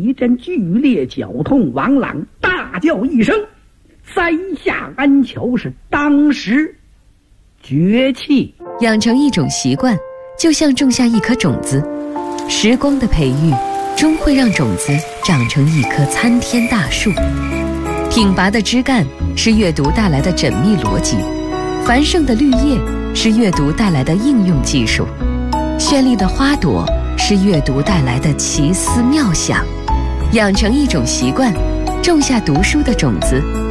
一阵剧烈绞痛，王朗大叫一声，栽下鞍桥，是当时绝气。 养成一种习惯，就像种下一颗种子，时光的培育终会让种子长成一棵参天大树。挺拔的枝干是阅读带来的缜密逻辑，繁盛的绿叶是阅读带来的应用技术，绚丽的花朵是阅读带来的奇思妙想。养成一种习惯，种下读书的种子，